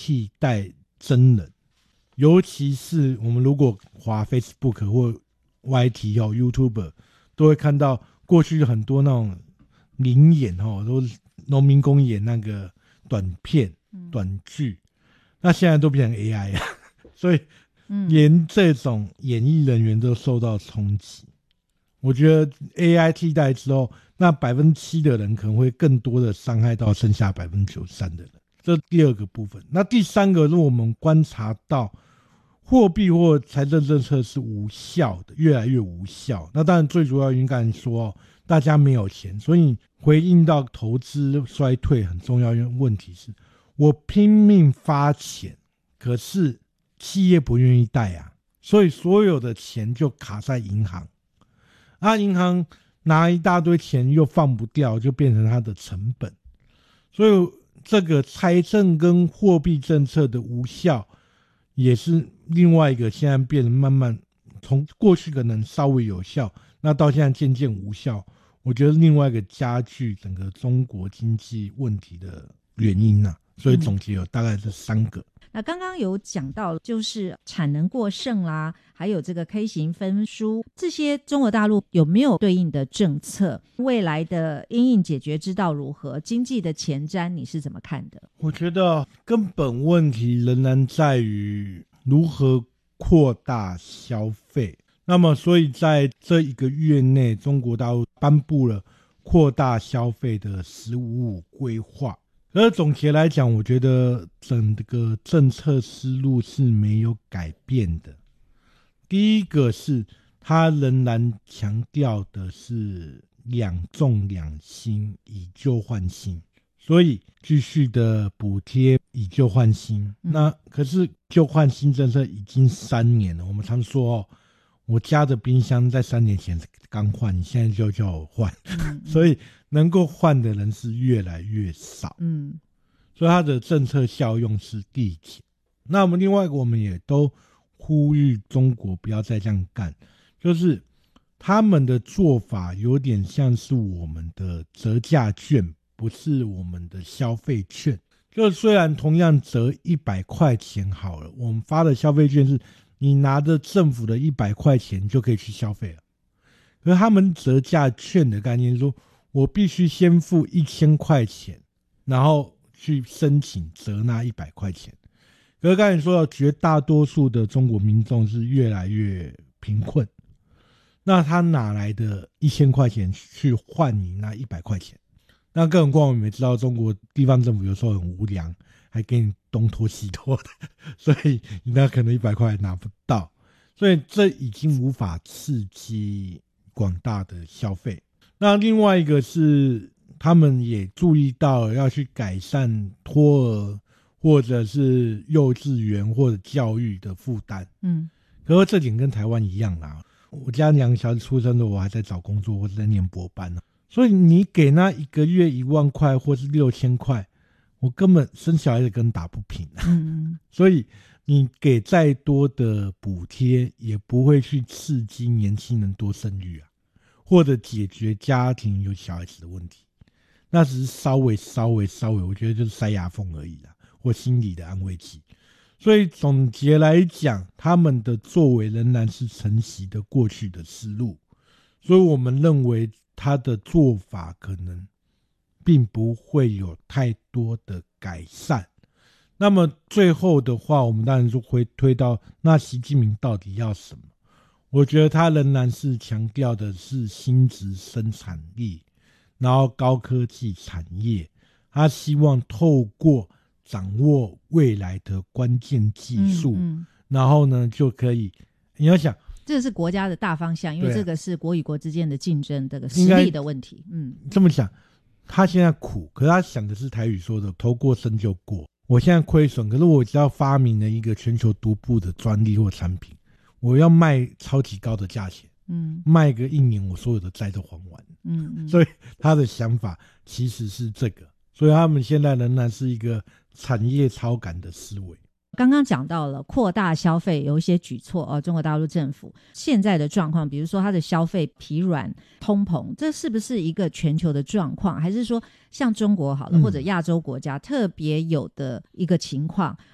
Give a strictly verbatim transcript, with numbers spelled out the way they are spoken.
替代真人，尤其是我们如果滑 Facebook 或 Y T 哦 YouTube 都会看到过去很多那种灵演哦，都是农民工演那个短片、嗯、短剧，那现在都变成 A I 了，所以连这种演艺人员都受到冲击。我觉得 A I 替代之后，那 百分之七 的人可能会更多的伤害到剩下 百分之九十三 的人，这第二个部分。那第三个是我们观察到货币或财政政策是无效的，越来越无效。那当然最主要原因刚才说大家没有钱，所以回应到投资衰退很重要的问题是，我拼命发钱，可是企业不愿意贷啊，所以所有的钱就卡在银行，啊，银行拿一大堆钱又放不掉，就变成它的成本。所以这个财政跟货币政策的无效，也是另外一个现在变得慢慢从过去可能稍微有效，那到现在渐渐无效，我觉得另外一个加剧整个中国经济问题的原因啊。所以总结有大概这三个。 嗯，那刚刚有讲到就是产能过剩啦，还有这个 K 型分输，这些中国大陆有没有对应的政策？未来的因应解决之道如何？经济的前瞻你是怎么看的？ 我觉得根本问题仍然在于如何扩大消费。那么所以在这一个月内，中国大陆颁布了扩大消费的十五五规划。而总结来讲，我觉得整个政策思路是没有改变的。第一个是它仍然强调的是两重两新，以旧换新，所以继续的补贴以旧换新。嗯、那可是旧换新政策已经三年了，我们常说哦，我家的冰箱在三年前刚换，你现在就叫我换，嗯嗯所以能够换的人是越来越少。嗯，所以它的政策效用是递减。那我们另外一个，我们也都呼吁中国不要再这样干，就是他们的做法有点像是我们的折价券，不是我们的消费券。就虽然同样折一百块钱好了，我们发的消费券是你拿着政府的一百块钱就可以去消费了。可是他们折价券的概念是说，我必须先付一千块钱，然后去申请折那一百块钱。可是刚才说到，绝大多数的中国民众是越来越贫困，那他哪来的一千块钱去换你那一百块钱？那更何况我们也知道，中国地方政府有时候很无良，还给你东拖西拖的，所以你那可能一百块还拿不到，所以这已经无法刺激广大的消费。那另外一个是他们也注意到要去改善托儿或者是幼稚园或者教育的负担。嗯，可是这点跟台湾一样啦，我家两个小孩出生的，我还在找工作或者在念博班呢，所以你给那一个月一万块或是六千块，我根本生小孩子跟打不平啊。嗯，所以你给再多的补贴也不会去刺激年轻人多生育啊，或者解决家庭有小孩子的问题，那只是稍微稍微稍微我觉得就是塞牙缝而已啦，或心理的安慰剂。所以总结来讲，他们的作为仍然是承袭的过去的思路，所以我们认为他的做法可能并不会有太多的改善。那么最后的话，我们当然就会推到那习近平到底要什么。我觉得他仍然是强调的是新质生产力，然后高科技产业，他希望透过掌握未来的关键技术，嗯嗯然后呢就可以，你要想这是国家的大方向，因为这个是国与国之间的竞争，这个实力的问题。嗯， 这么想，他现在苦，可是他想的是台语说的头过身就过。我现在亏损，可是我只要发明了一个全球独步的专利或产品，我要卖超级高的价钱，嗯，卖个一年我所有的债都还完。嗯, 嗯所以他的想法其实是这个，所以他们现在仍然是一个产业超感的思维。 刚刚讲到了扩大消费有一些举措、哦、中国大陆政府现在的状况，比如说它的消费疲软通膨，这是不是一个全球的状况，还是说像中国好了、嗯、或者亚洲国家特别有的一个情况？